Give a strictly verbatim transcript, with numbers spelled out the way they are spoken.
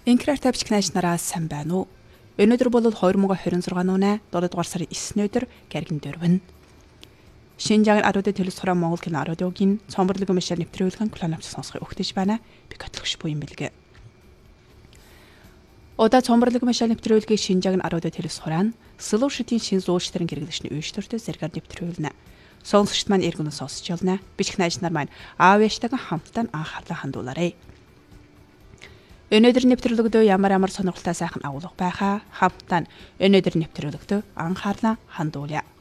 Инкраар тавьж кнаж нараас сайн байна уу? Өнөөдөр бол хоёр мың двадцать шесть оны долоо дугаар сарын девятний өдөр Гэргэн дөрвөн. Шинжаан аруудад төлөс хороо Монгол кино радиогийн цомборлог өмшөр нэвтрүүлгэн кланавч сонсохыг өгтөж байна. Би готлогч буян бэлгэ. Ода цомборлог өмшөр нэвтрүүлгийн шинжаан аруудад төлөс хороо Slow Shit-ийн шин зуурштрын гэргэлшний үйлчлэлтэй зэргээр нэвтрүүлнэ. Сонсогчд маань эргэн сонсож ялна. Бичг найз нар маань аав яштайг хамтдаа анхаарлаа хандуулаарай. Өнөөдөр нэвтрүүлэгтөө ямар ямар сонирхолтой сайхан агуулга байхаа хамтдаа өнөөдөр нэвтрүүлэгтөө анхаарлаа хандуулъя.